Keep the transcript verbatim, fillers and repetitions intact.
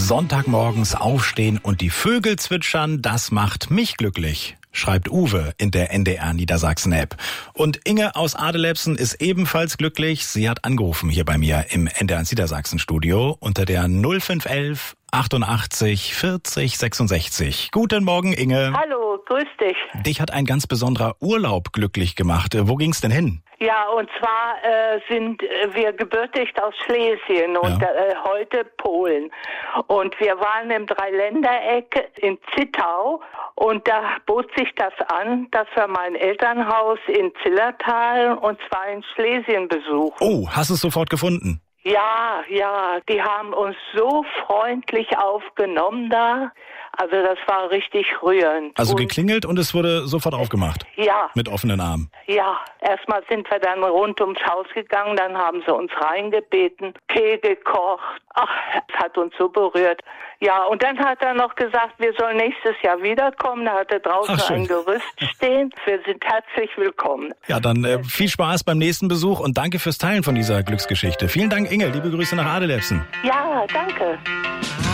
Sonntagmorgens aufstehen und die Vögel zwitschern, das macht mich glücklich, schreibt Uwe in der N D R Niedersachsen-App. Und Inge aus Adelebsen ist ebenfalls glücklich. Sie hat angerufen hier bei mir im N D R Niedersachsen-Studio unter der null fünf elf achtundachtzig vierzig sechsundsechzig. Guten Morgen, Inge. Hallo, grüß dich. Dich hat ein ganz besonderer Urlaub glücklich gemacht. Wo ging's denn hin? Ja, und zwar äh, sind wir gebürtig aus Schlesien und Ja. äh, heute Polen. Und wir waren im Dreiländereck in Zittau und da bot sich das an, dass wir mein Elternhaus in Zillertal und zwar in Schlesien besuchen. Oh, hast du es sofort gefunden? Ja, ja, die haben uns so freundlich aufgenommen da. Also das war richtig rührend. Also und, geklingelt und es wurde sofort aufgemacht? Ja. Mit offenen Armen? Ja, erstmal sind wir dann rund ums Haus gegangen, dann haben sie uns reingebeten, Tee gekocht. Ach, es hat uns so berührt. Ja, und dann hat er noch gesagt, wir sollen nächstes Jahr wiederkommen. Da hat er draußen Ach, schön. ein Gerüst stehen. Wir sind herzlich willkommen. Ja, dann äh, viel Spaß beim nächsten Besuch und danke fürs Teilen von dieser Glücksgeschichte. Vielen Dank, Inge. Liebe Grüße nach Adelebsen. Ja, danke.